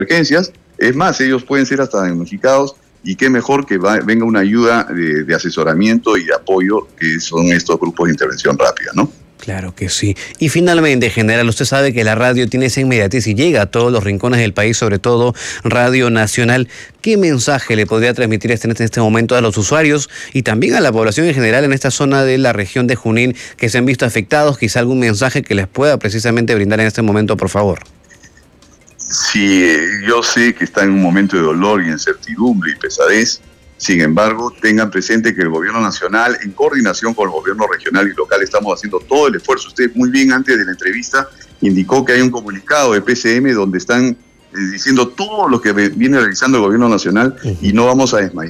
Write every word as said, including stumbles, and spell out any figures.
emergencias. Es más, ellos pueden ser hasta diagnosticados y qué mejor que va, venga una ayuda de, de asesoramiento y de apoyo, que son estos grupos de intervención rápida, ¿no? Claro que sí. Y finalmente, general, usted sabe que la radio tiene esa inmediatez y llega a todos los rincones del país, sobre todo Radio Nacional. ¿Qué mensaje le podría transmitir este, en este momento a los usuarios y también a la población en general en esta zona de la región de Junín que se han visto afectados? Quizá algún mensaje que les pueda precisamente brindar en este momento, por favor. Sí, yo sé que está en un momento de dolor y incertidumbre y pesadez. Sin embargo, tengan presente que el gobierno nacional, en coordinación con el gobierno regional y local, estamos haciendo todo el esfuerzo. Usted muy bien antes de la entrevista indicó que hay un comunicado de P C M donde están eh, diciendo todo lo que viene realizando el gobierno nacional, uh-huh. y no vamos a desmayar.